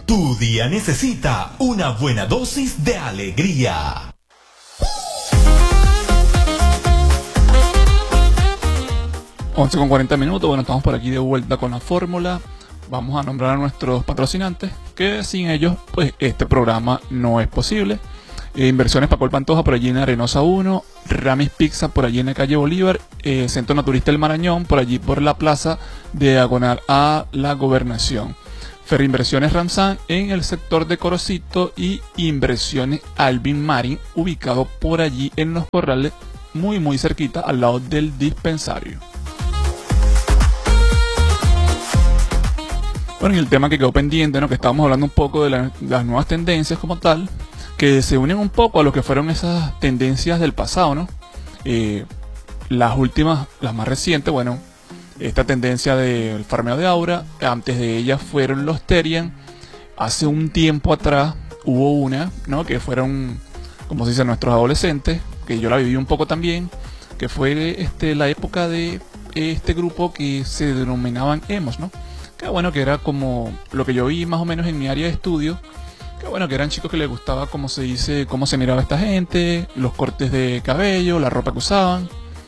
Tu día necesita una buena dosis de alegría. 11:40. Bueno, estamos por aquí de vuelta con la fórmula. Vamos a nombrar a nuestros patrocinantes, que sin ellos, pues este programa no es posible. Inversiones Paco el Pantoja por allí en Arenosa 1, Ramis Pizza por allí en la calle Bolívar, Centro Naturista El Marañón por allí por la plaza de diagonal a la Gobernación, Ferrinversiones Ramsán en el sector de Corocito y Inversiones Alvin Marin ubicado por allí en Los Corrales, muy cerquita al lado del dispensario. Bueno, y el tema que quedó pendiente, ¿no? Que estábamos hablando un poco de las nuevas tendencias como tal, que se unen un poco a lo que fueron esas tendencias del pasado, ¿no? Las últimas, las más recientes, bueno, esta tendencia del farmeo de aura, antes de ella fueron los Terian. Hace un tiempo atrás hubo una, ¿no? Que fueron, como se dice, nuestros adolescentes, que yo la viví un poco también, que fue la época de este grupo que se denominaban emos, ¿no? Que bueno, que era como lo que yo vi más o menos en mi área de estudio, que bueno, que eran chicos que les gustaba, como se dice, cómo se miraba esta gente, los cortes de cabello, la ropa que usaban.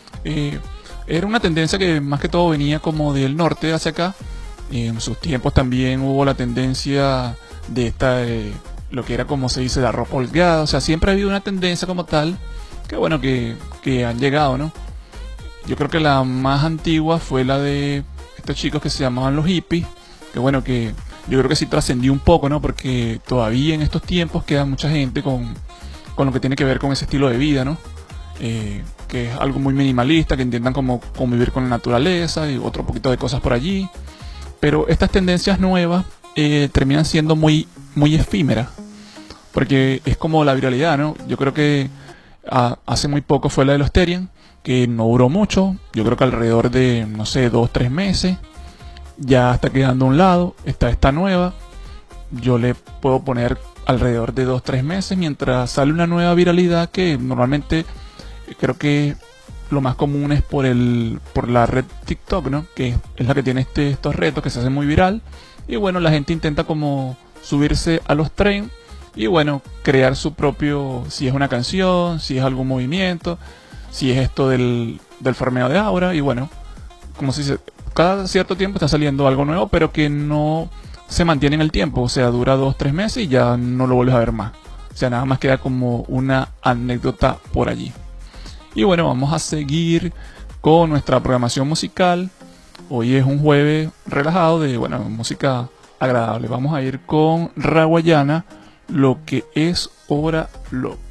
Era una tendencia que más que todo venía como del norte hacia acá. En sus tiempos también hubo la tendencia de lo que era, como se dice, la ropa holgada. O sea, siempre ha habido una tendencia como tal, que bueno, que han llegado, ¿no? Yo creo que la más antigua fue la de estos chicos que se llamaban los hippies, que bueno, que yo creo que sí trascendió un poco, ¿no? Porque todavía en estos tiempos queda mucha gente con lo que tiene que ver con ese estilo de vida, ¿no? Que es algo muy minimalista, que intentan como convivir con la naturaleza y otro poquito de cosas por allí. Pero estas tendencias nuevas terminan siendo muy efímeras, porque es como la viralidad, ¿no? Yo creo que hace muy poco fue la de los Terian, que no duró mucho, yo creo que alrededor de, no sé, 2-3 meses, ya está quedando a un lado, está esta nueva, yo le puedo poner alrededor de 2-3 meses, mientras sale una nueva viralidad que normalmente creo que lo más común es por la red TikTok, ¿no? Que es la que tiene estos retos que se hacen muy viral, y bueno, la gente intenta como subirse a los trends, y bueno, crear su propio, si es una canción, si es algún movimiento, si es esto del farmeo de aura, y bueno, como se dice, cada cierto tiempo está saliendo algo nuevo, pero que no se mantiene en el tiempo, o sea, dura 2-3 meses y ya no lo vuelves a ver más, o sea, nada más queda como una anécdota por allí. Y bueno, vamos a seguir con nuestra programación musical. Hoy es un jueves relajado de, bueno, música agradable. Vamos a ir con Rawayana, Lo que es hora loca.